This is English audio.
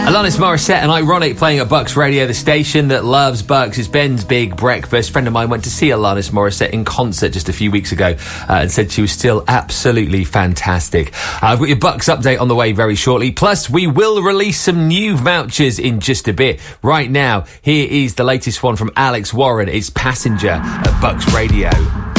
Alanis Morissette and Ironic playing at Bucks Radio, the station that loves Bucks. It's Ben's Big Breakfast. A friend of mine went to see Alanis Morissette in concert just a few weeks ago and said she was still absolutely fantastic. I've got your Bucks update on the way very shortly. Plus, we will release some new vouchers in just a bit. Right now, here is the latest one from Alex Warren. It's Passenger at Bucks Radio.